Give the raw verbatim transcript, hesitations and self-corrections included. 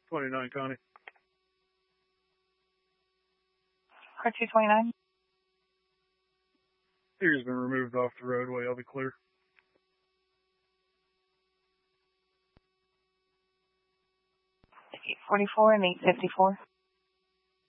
twenty-nine, Connie. Car two twenty-nine. He's been removed off the roadway. I'll be clear. eight forty-four and eight fifty-four.